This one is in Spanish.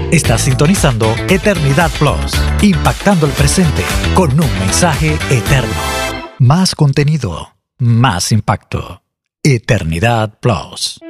Estás sintonizando Eternidad Plus, impactando el presente con un mensaje eterno. Más contenido, más impacto. Eternidad Plus.